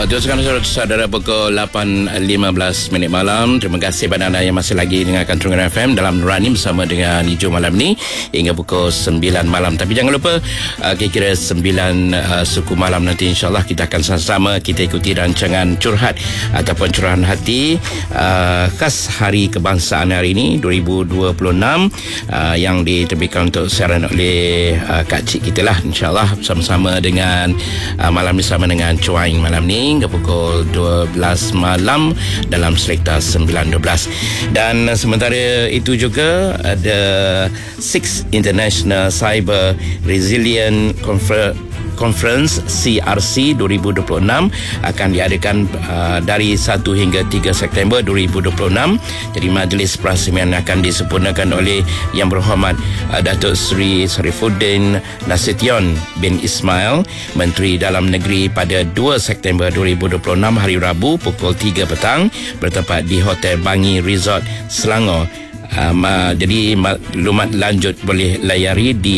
Waktu sekarang saudara pukul 8.15 malam. Terima kasih kepada anda yang masih lagi dengarkan Terengganu FM dalam Nurani bersama dengan Ijo malam ni hingga pukul 9 malam. Tapi jangan lupa kira-kira 9 suku malam nanti insyaAllah kita akan sama-sama kita ikuti rancangan curhat ataupun curahan hati khas Hari Kebangsaan hari ini 2026 yang diterbitkan untuk siaran oleh Kak Cik kita lah, insyaAllah bersama-sama dengan malam bersama dengan Cuaing malam ni hingga pukul 12 malam dalam Selekta 9.12. Dan sementara itu juga ada 6 International Cyber Resilient Conference CRC 2026 akan diadakan dari 1 hingga 3 September 2026. Jadi majlis perasmian akan disempurnakan oleh Yang Berhormat Datuk Seri Sarifuddin Nasution bin Ismail, Menteri Dalam Negeri, pada 2 September 2026 hari Rabu pukul 3 petang bertempat di Hotel Bangi Resort Selangor. Jadi maklumat lanjut boleh layari di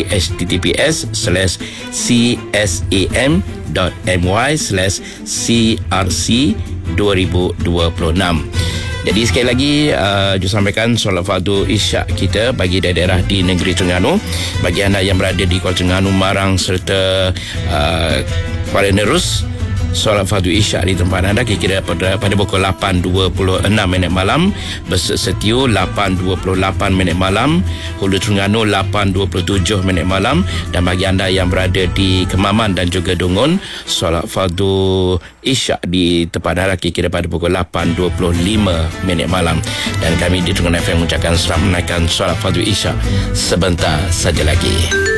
https://csam.my/crc2026. Jadi sekali lagi sampaikan solat fardu isyak kita bagi daerah di negeri Terengganu. Bagi anda yang berada di Kuala Terengganu, Marang serta Kuala Nerus, solat fardu isyak di tempat anda kira-kira pada pukul 8.26 malam, Besar Setiu 8.28 malam, Hulu Terengganu 8.27 malam, dan bagi anda yang berada di Kemaman dan juga Dungun, solat fardu isyak di tempat anda kira-kira pada pukul 8.25 malam. Dan kami di Terengganu FM mengucapkan selamat menaikkan solat fardu isyak sebentar saja lagi.